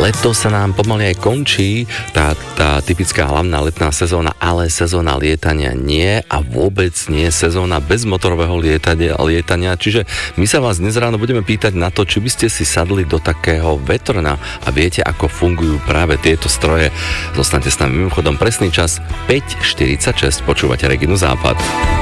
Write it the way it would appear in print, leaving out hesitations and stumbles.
Leto sa nám pomaly aj končí, tá typická hlavná letná sezóna, ale sezóna lietania nie a vôbec nie sezóna bez motorového lietania. Čiže my sa vás dnes ráno budeme pýtať na to, či by ste si sadli do takého vetrna a viete, ako fungujú práve tieto stroje. Zostaňte s nami, mimochodom presný čas 5:46, počúvate Reginu Západ.